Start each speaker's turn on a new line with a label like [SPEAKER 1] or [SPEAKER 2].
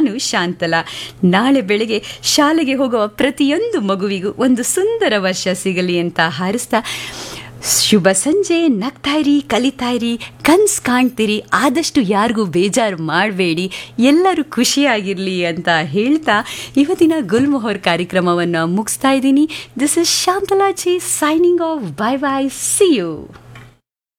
[SPEAKER 1] ನಾನು ಶಾಂತಲಾ. ನಾಳೆ ಬೆಳಗ್ಗೆ ಶಾಲೆಗೆ ಹೋಗುವ ಪ್ರತಿಯೊಂದು ಮಗುವಿಗೂ ಒಂದು ಸುಂದರ ವರ್ಷ ಸಿಗಲಿ ಅಂತ ಹಾರಿಸ್ತಾ, ಶುಭ ಸಂಜೆ. ನಗ್ತಾಯಿರಿ, ಕಲಿತಾಯಿರಿ, ಕನ್ಸು ಕಾಣ್ತೀರಿ, ಆದಷ್ಟು ಯಾರಿಗೂ ಬೇಜಾರು ಮಾಡಬೇಡಿ, ಎಲ್ಲರೂ ಖುಷಿಯಾಗಿರಲಿ ಅಂತ ಹೇಳ್ತಾ ಇವತ್ತಿನ ಗುಲ್ಮೊಹರ್ ಕಾರ್ಯಕ್ರಮವನ್ನು ಮುಗಿಸ್ತಾ ಇದ್ದೀನಿ. This is ಶಾಂತಲಾಜಿ signing off. Bye bye, C you.